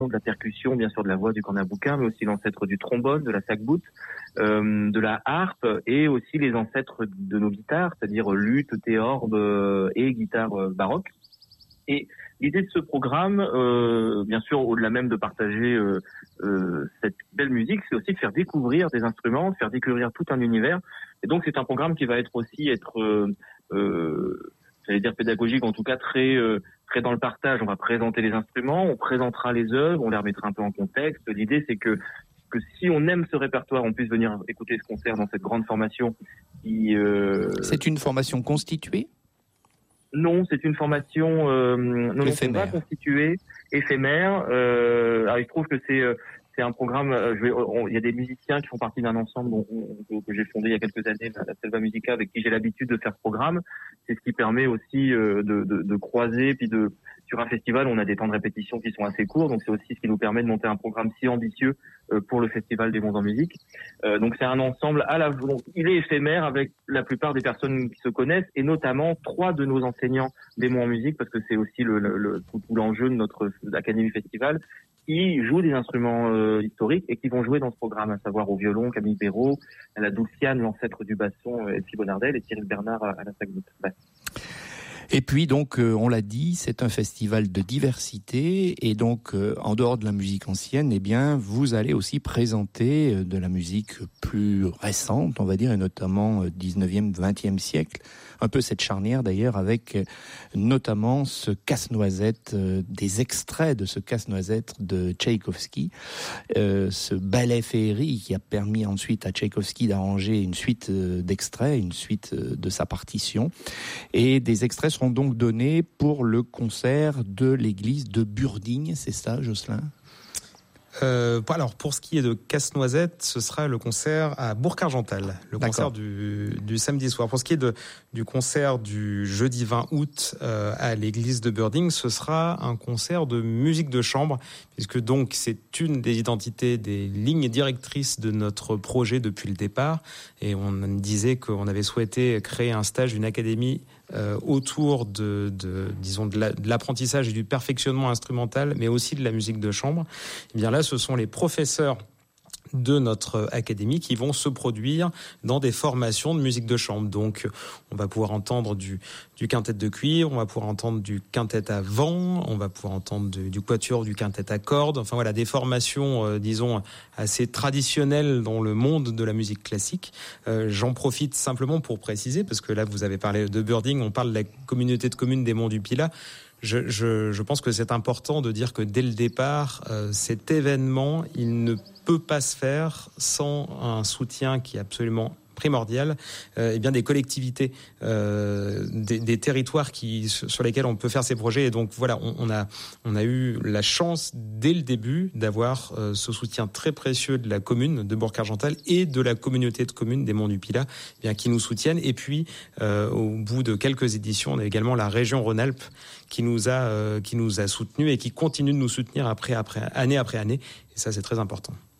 de la percussion, bien sûr de la voix du cornabouquin, mais aussi l'ancêtre du trombone, de la sac-boute, de la harpe, et aussi les ancêtres de nos guitares, c'est-à-dire luth, théorbe et guitare baroque. Et l'idée de ce programme, bien sûr, au-delà même de partager cette belle musique, c'est aussi de faire découvrir des instruments, de faire découvrir tout un univers. Et donc, c'est un programme qui va être j'allais dire pédagogique, en tout cas très dans le partage. On va présenter les instruments, on présentera les œuvres, on les remettra un peu en contexte. L'idée, c'est que si on aime ce répertoire, on puisse venir écouter ce concert dans cette grande formation. C'est une formation constituée ? Non, c'est une formation non pas constituée, éphémère. Alors il se trouve que c'est un programme. Il y a des musiciens qui font partie d'un ensemble que j'ai fondé il y a quelques années, la Selva Musica, avec qui j'ai l'habitude de faire ce programme. C'est ce qui permet aussi de croiser, puis sur un festival, on a des temps de répétition qui sont assez courts, donc c'est aussi ce qui nous permet de monter un programme si ambitieux pour le Festival des Mondes en Musique. Donc c'est un ensemble il est éphémère avec la plupart des personnes qui se connaissent, et notamment 3 de nos enseignants des Mondes en Musique, parce que c'est aussi tout l'enjeu de notre Académie Festival, qui jouent des instruments historiques et qui vont jouer dans ce programme, à savoir au violon, Camille Béraud, à la dulciane, l'ancêtre du basson, Elfie Bonardel, et Cyril Bernard à la sac-boute. Et puis donc, on l'a dit, c'est un festival de diversité, et donc en dehors de la musique ancienne, eh bien, vous allez aussi présenter de la musique plus récente, on va dire, et notamment 19e, 20e siècle. Un peu cette charnière d'ailleurs, avec notamment ce casse-noisette, des extraits de ce casse-noisette de Tchaïkovski, ce ballet féerie qui a permis ensuite à Tchaïkovski d'arranger une suite d'extraits, une suite de sa partition. Et des extraits seront donc donnés pour le concert de l'église de Burdignes, c'est ça, Jocelyn ? Alors, pour ce qui est de Casse-Noisette, ce sera le concert à Bourg-Argental, le concert du samedi soir. Pour ce qui est du concert du jeudi 20 août à l'église de Burdignes, ce sera un concert de musique de chambre, puisque donc c'est une des identités, des lignes directrices de notre projet depuis le départ. Et on disait qu'on avait souhaité créer un stage, une académie autour de l'apprentissage et du perfectionnement instrumental, mais aussi de la musique de chambre. Et bien là, ce sont les professeurs de notre académie qui vont se produire dans des formations de musique de chambre. Donc, on va pouvoir entendre du quintet de cuivre, on va pouvoir entendre du quintet à vent, on va pouvoir entendre du quatuor, du quintet à cordes. Enfin voilà, des formations, disons, assez traditionnelles dans le monde de la musique classique. J'en profite simplement pour préciser, parce que là, vous avez parlé de Burdignes, on parle de la communauté de communes des Monts du Pilat. Je pense que c'est important de dire que dès le départ, cet événement, il ne peut pas se faire sans un soutien qui est absolument primordial, des collectivités, des territoires sur lesquels on peut faire ces projets. Et donc voilà, on a eu la chance dès le début d'avoir ce soutien très précieux de la commune de Bourg-Argental et de la communauté de communes des Monts du Pilat, qui nous soutiennent. Et puis au bout de quelques éditions, on a également la région Rhône-Alpes qui nous a soutenus et qui continue de nous soutenir année après année. Et ça, c'est très important.